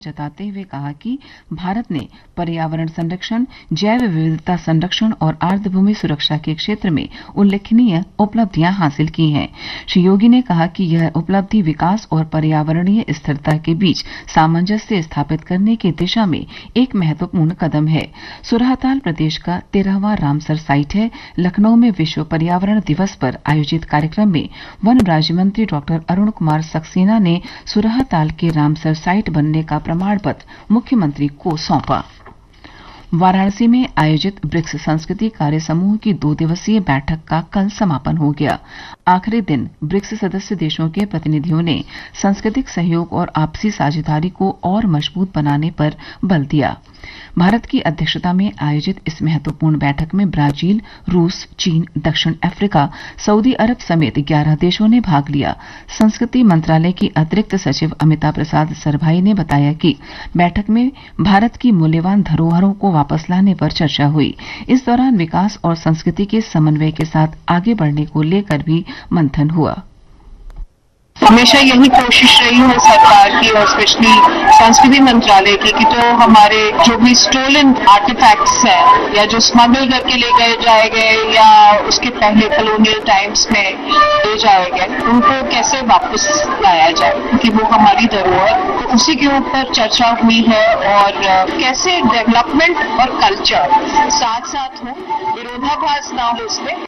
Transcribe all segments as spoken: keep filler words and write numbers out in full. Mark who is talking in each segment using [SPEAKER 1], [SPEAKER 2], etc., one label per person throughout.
[SPEAKER 1] जताते हुए कहा कि भारत ने पर्यावरण संरक्षण, जैव विविधता संरक्षण और आर्द्रभूमि सुरक्षा के क्षेत्र में उल्लेखनीय उपलब्धियां हासिल की हैं। श्री योगी ने कहा कि यह उपलब्धि विकास और पर्यावरणीय स्थिरता के बीच सामंजस्य स्थापित करने की दिशा में एक महत्वपूर्ण कदम है। सुरहताल प्रदेश का तेरहवां रामसर साइट है। लखनऊ में विश्व पर्यावरण दिवस पर आयोजित कार्यक्रम में वन राज्य मंत्री डॉक्टर अरुण कुमार सक्सेना ने सुरहताल के रामसर साइट बनने का प्रमाण पत्र मुख्यमंत्री को सौंपा। वाराणसी में आयोजित ब्रिक्स संस्कृति कार्य समूह की दो दिवसीय बैठक का कल समापन हो गया। आखिरी दिन ब्रिक्स सदस्य देशों के प्रतिनिधियों ने सांस्कृतिक सहयोग और आपसी साझेदारी को और मजबूत बनाने पर बल दिया। भारत की अध्यक्षता में आयोजित इस महत्वपूर्ण बैठक में ब्राजील, रूस, चीन, दक्षिण अफ्रीका, सऊदी अरब समेत ग्यारह देशों ने भाग लिया। संस्कृति मंत्रालय की अतिरिक्त सचिव अमिता प्रसाद सरभाई ने बताया कि बैठक में भारत की मूल्यवान धरोहरों को वापस लाने पर चर्चा हुई। इस दौरान विकास और संस्कृति के समन्वय के साथ आगे बढ़ने को लेकर भी मंथन हुआ।
[SPEAKER 2] हमेशा यही कोशिश रही है सरकार की और स्पेशली संस्कृति मंत्रालय की कि तो हमारे जो भी स्टोलन आर्टिफैक्ट्स हैं या जो स्मगल करके ले गए जाए गए या उसके पहले कॉलोनियल टाइम्स में ले जाए गए, उनको कैसे वापस लाया जाए, क्योंकि वो हमारी धरोहर, तो उसी के ऊपर चर्चा हुई है और कैसे डेवलपमेंट और कल्चर साथ साथ हो, विरोधाभास ना हो इसमें।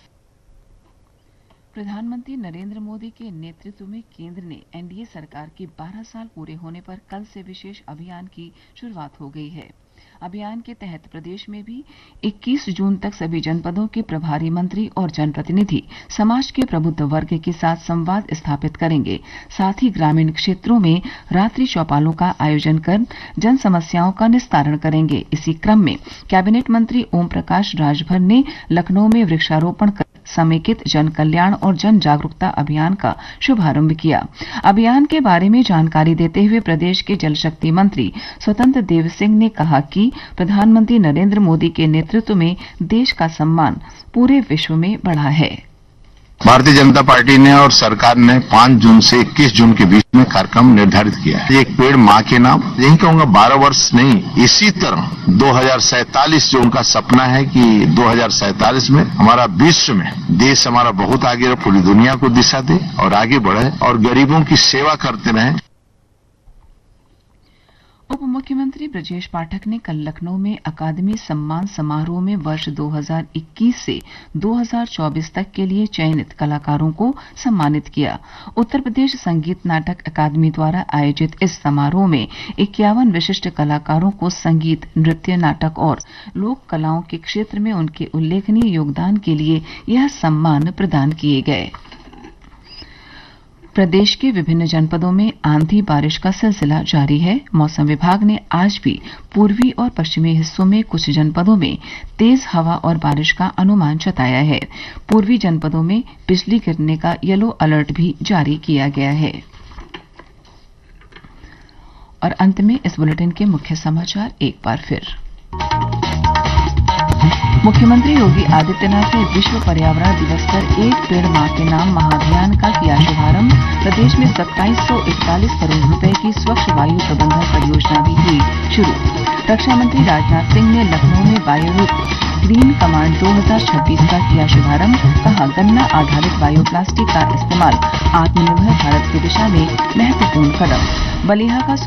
[SPEAKER 1] प्रधानमंत्री नरेंद्र मोदी के नेतृत्व में केंद्र ने एनडीए सरकार के बारह साल पूरे होने पर कल से विशेष अभियान की शुरुआत हो गई है। अभियान के तहत प्रदेश में भी इक्कीस जून तक सभी जनपदों के प्रभारी मंत्री और जनप्रतिनिधि समाज के प्रबुद्ध वर्ग के साथ संवाद स्थापित करेंगे। साथ ही ग्रामीण क्षेत्रों में रात्रि चौपालों का आयोजन कर जन समस्याओं का निस्तारण करेंगे। इसी क्रम में कैबिनेट मंत्री ओम प्रकाश राजभर ने लखनऊ में वृक्षारोपण कर समेकित जन कल्याण और जन जागरूकता अभियान का शुभारंभ किया। अभियान के बारे में जानकारी देते हुए प्रदेश के जल शक्ति मंत्री स्वतंत्र देव सिंह ने कहा कि प्रधानमंत्री नरेंद्र मोदी के नेतृत्व में देश का सम्मान पूरे विश्व में बढ़ा है।
[SPEAKER 3] भारतीय जनता पार्टी ने और सरकार ने पांच जून से इक्कीस जून के बीच में कार्यक्रम निर्धारित किया है। एक पेड़ माँ के नाम, यही कहूंगा बारह वर्ष नहीं, इसी तरह दो हजार सैंतालीस जो उनका सपना है कि दो हजार सैंतालीस में हमारा विश्व में देश हमारा बहुत आगे रहे, पूरी दुनिया को दिशा दे और आगे बढ़े और गरीबों की सेवा करते रहे।
[SPEAKER 1] उप मुख्यमंत्री ब्रजेश पाठक ने कल लखनऊ में अकादमी सम्मान समारोह में वर्ष दो हजार इक्कीस से दो हजार चौबीस तक के लिए चयनित कलाकारों को सम्मानित किया। उत्तर प्रदेश संगीत नाटक अकादमी द्वारा आयोजित इस समारोह में इक्यावन विशिष्ट कलाकारों को संगीत, नृत्य, नाटक और लोक कलाओं के क्षेत्र में उनके उल्लेखनीय योगदान के लिए यह सम्मान प्रदान किए गए। प्रदेश के विभिन्न जनपदों में आंधी बारिश का सिलसिला जारी है। मौसम विभाग ने आज भी पूर्वी और पश्चिमी हिस्सों में कुछ जनपदों में तेज हवा और बारिश का अनुमान जताया है। पूर्वी जनपदों में बिजली गिरने का येलो अलर्ट भी जारी किया गया है। और अंत में इस बुलेटिन के मुख्य समाचार एक बार फिर। मुख्यमंत्री योगी आदित्यनाथ ने विश्व पर्यावरण दिवस पर एक पेड़ माँ के नाम महाअभियान का किया शुभारंभ। प्रदेश में सत्ताईस सौ इकतालीस करोड़ रुपए की स्वच्छ वायु प्रबंधन परियोजना भी हुई शुरू। रक्षा मंत्री राजनाथ सिंह ने लखनऊ में बायोयुक्त ग्रीन कमांड दो हजार छब्बीस का किया शुभारंभ। कहा, गन्ना आधारित बायोप्लास्टिक का इस्तेमाल आत्मनिर्भर भारत की दिशा में महत्वपूर्ण कदम। बलिया का